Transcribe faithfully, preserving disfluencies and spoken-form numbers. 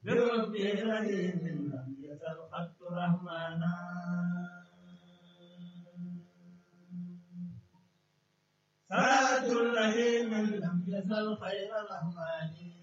برب رحيم لم يزل خط رحمانا صلاة الرحيم لم يزل خير رحماني